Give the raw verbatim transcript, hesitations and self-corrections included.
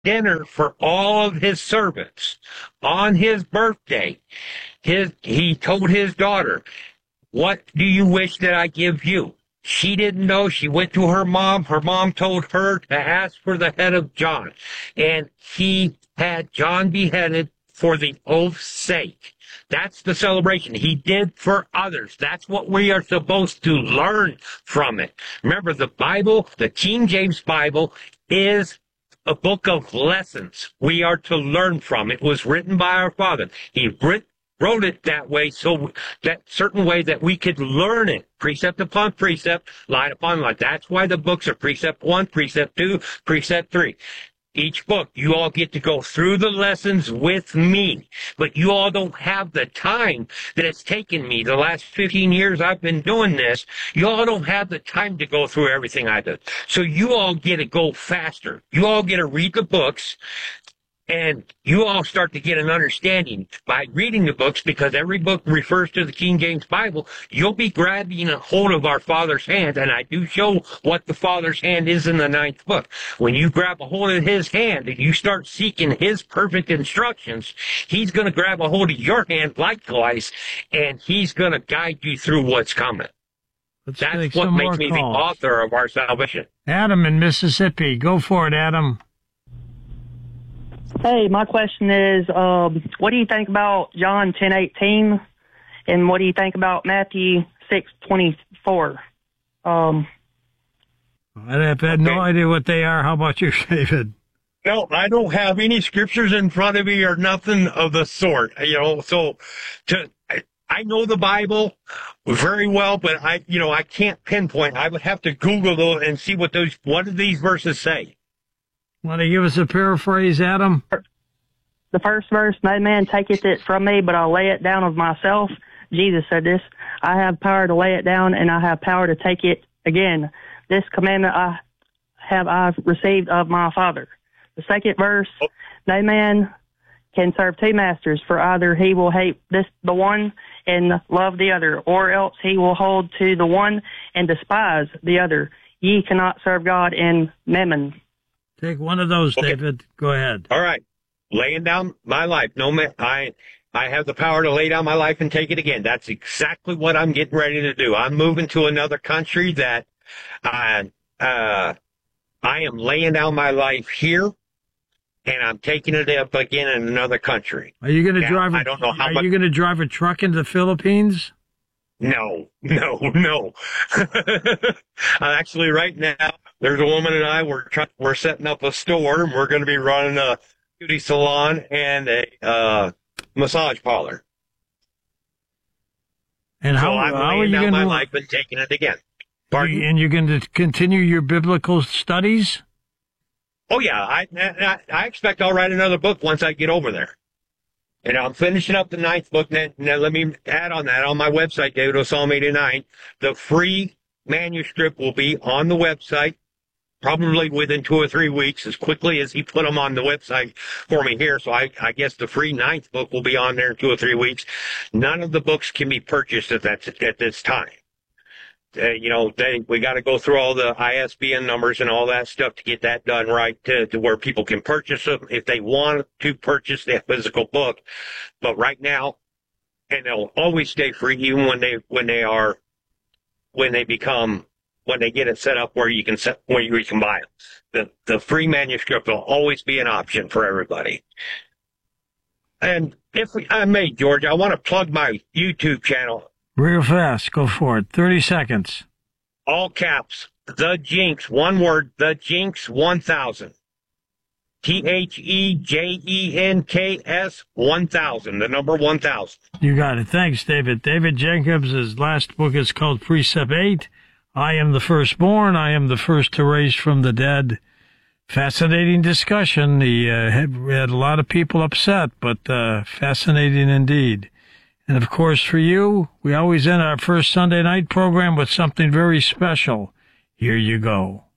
dinner for all of his servants. On his birthday, his he told his daughter, "What do you wish that I give you?" She didn't know. She went to her mom. Her mom told her to ask for the head of John. And he had John beheaded for the oath's sake. That's the celebration he did for others. That's what we are supposed to learn from it. Remember, the Bible, the King James Bible, is a book of lessons we are to learn from. It was written by our Father. He writ, wrote it that way, so that certain way that we could learn it, precept upon precept, line upon line. That's why the books are precept one, precept two, precept three. Each book, you all get to go through the lessons with me, but you all don't have the time that it's taken me the last fifteen years I've been doing this. You all don't have the time to go through everything I do. So you all get to go faster. You all get to read the books, and you all start to get an understanding by reading the books, because every book refers to the King James Bible. You'll be grabbing a hold of our Father's hand, and I do show what the Father's hand is in the ninth book. When you grab a hold of his hand and you start seeking his perfect instructions, he's going to grab a hold of your hand likewise, and he's going to guide you through what's coming. Let's That's what makes me calls. the author of our salvation. Adam in Mississippi. Go for it, Adam. Hey, my question is, um, what do you think about John ten eighteen, and what do you think about Matthew six twenty-four? Um, I have had no idea what they are. How about you, David? No, I don't have any scriptures in front of me or nothing of the sort. You know, so to I, I know the Bible very well, but I, you know, I can't pinpoint. I would have to Google those and see what those what do these verses say. Want to give us a paraphrase, Adam? The first verse, no man taketh it from me, but I'll lay it down of myself. Jesus said this, I have power to lay it down, and I have power to take it again. This commandment I have I received of my Father. The second verse, oh. no man can serve two masters, for either he will hate this the one and love the other, or else he will hold to the one and despise the other. Ye cannot serve God and mammon. Take one of those, okay. David. Go ahead. All right. Laying down my life. No man, I, I have the power to lay down my life and take it again. That's exactly what I'm getting ready to do. I'm moving to another country that, uh, uh, I am laying down my life here, and I'm taking it up again in another country. Are you going to drive? A, I don't know how Are much, you going to drive a truck into the Philippines? No, no, no. Actually, right now, there's a woman and I, we're, try, we're setting up a store, and we're going to be running a beauty salon and a uh, massage parlor. And how, so I'm how are laying you down going my to, life and taking it again. Pardon? And you're going to continue your biblical studies? Oh, yeah. I, I, I expect I'll write another book once I get over there. And I'm finishing up the ninth book. Now, now let me add on that on my website, David O. Psalm eighty-nine. The free manuscript will be on the website probably within two or three weeks, as quickly as he put them on the website for me here. So I, I guess the free ninth book will be on there in two or three weeks. None of the books can be purchased at that at this time. Uh, you know, they, we got to go through all the I S B N numbers and all that stuff to get that done right, to, to where people can purchase them if they want to purchase the physical book. But right now, and they'll always stay free, even when they when they are when they become when they get it set up where you can set where you can buy them. The the free manuscript will always be an option for everybody. And if I may, George, I want to plug my YouTube channel. Real fast. Go for it. thirty seconds. All caps. The Jinx. One word. The Jinx one thousand. T H E J E N K S one thousand. The number one thousand. You got it. Thanks, David. David Jacobs, his last book is called Precept eight. I am the firstborn. I am the first to raise from the dead. Fascinating discussion. He uh, had, had a lot of people upset, but uh, fascinating indeed. And, of course, for you, we always end our first Sunday night program with something very special. Here you go.